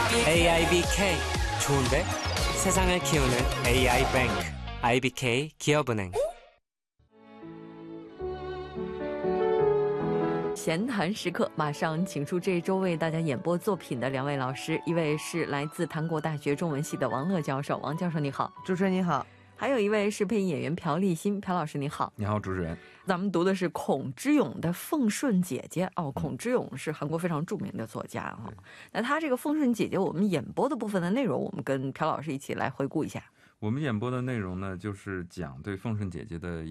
AIBK 좋은데? 세상을 키우는 AI 뱅크 IBK 기업은행. 闲谈时刻，马上请出这一周为大家演播作品的两位老师，一位是来自韩国大学中文系的王乐教授，王教授你好。 主持人你好。 还有一位是配音演员朴立新，朴老师你好。 你好，主持人。 咱们读的是孔之勇的《凤顺姐姐》哦，孔之勇是韩国非常著名的作家哈。那他这个《凤顺姐姐》，我们演播的部分的内容，我们跟朴老师一起来回顾一下。 我们演播的内容呢，就是讲对凤顺姐姐的